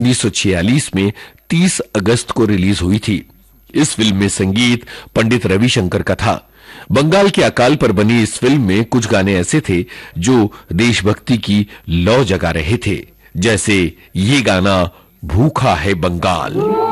1946 में 30 अगस्त को रिलीज हुई थी। इस फिल्म में संगीत पंडित रविशंकर का था। बंगाल के अकाल पर बनी इस फिल्म में कुछ गाने ऐसे थे जो देशभक्ति की लौ जगा रहे थे, जैसे ये गाना भूखा है बंगाल।